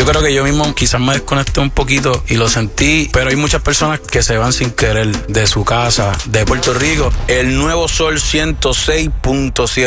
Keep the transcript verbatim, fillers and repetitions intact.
Yo creo que yo mismo quizás me desconecté un poquito y lo sentí, pero hay muchas personas que se van sin querer de su casa, de Puerto Rico. El Nuevo Sol ciento seis punto siete.